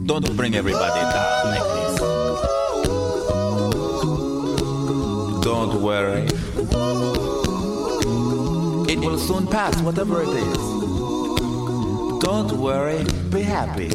Don't bring everybody down like this. Don't worry. It will soon pass, whatever it is. Don't worry, be happy.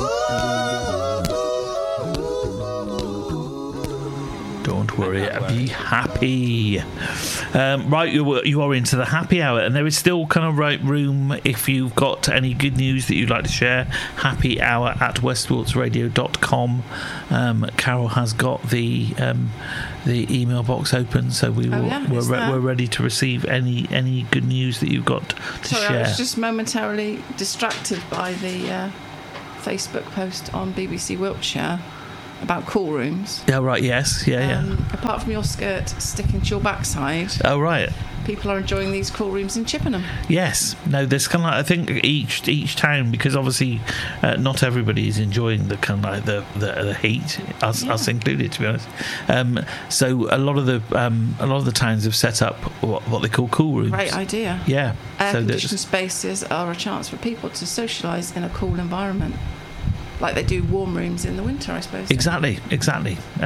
Don't worry, be happy. Right, you are into the happy hour, and there is still kind of room if you've got any good news that you'd like to share. Happy hour at westsportsradio.com. Carol has got the email box open, so we're ready to receive any good news that you've got to share. I was just momentarily distracted by the Facebook post on BBC Wiltshire about cool rooms. Yeah, right, yes, yeah. Apart from your skirt sticking to your backside. Oh, right. People are enjoying these cool rooms in Chippenham. Yes. No, there's kind of like, I think each town, because obviously not everybody is enjoying the kind of like the heat, us included, to be honest. So a lot of the towns have set up what they call cool rooms. Great idea. Yeah. Air-conditioned spaces are a chance for people to socialise in a cool environment. Like they do warm rooms in the winter, I suppose. Exactly. Or just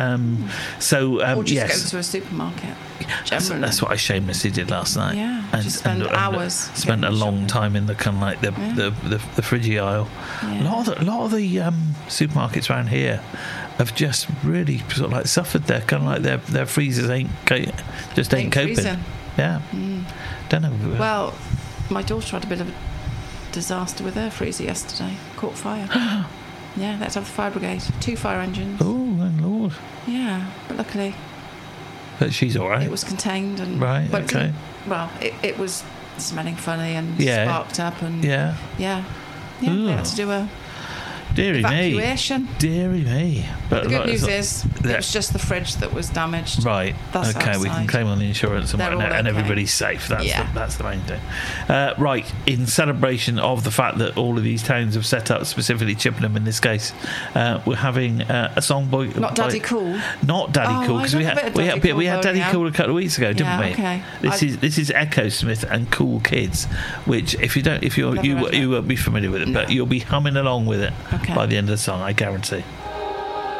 go to a supermarket. That's what I shamelessly did last night. Yeah, just spend hours. Spent a long time in the kind of like the fridgy aisle. Yeah. A lot of the supermarkets around here have just really sort of like suffered. Their kind of like their freezers ain't coping. Freezing. Yeah. Don't know. Well, my daughter had a bit of a disaster with her freezer yesterday. Caught fire. Yeah, let's have the fire brigade. 2 fire engines. Oh, my Lord. Yeah, but luckily... But she's all right. It was contained. And right, okay. It was smelling funny and sparked up. And Yeah. They had to do a evacuation. Deary me. But the good news is it was just the fridge that was damaged. Right. That's okay, outside. we can claim on the insurance and everybody's safe. That's the main thing. Right, in celebration of the fact that all of these towns have set up, specifically Chippenham in this case, we're having a song by... Not Daddy Cool? Not Daddy Cool, because we had Daddy Cool a couple of weeks ago, didn't we? Okay. This is Echo Smith and Cool Kids, which if you won't be familiar with it, but you'll be humming along with it by the end of the song, I guarantee.